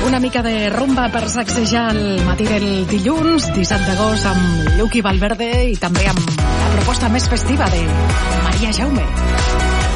Una mica de rumba per sacsejar el matí del dilluns, 17 d'agost, amb Lluc i Valverde i també amb la proposta més festiva de Maria Jaume.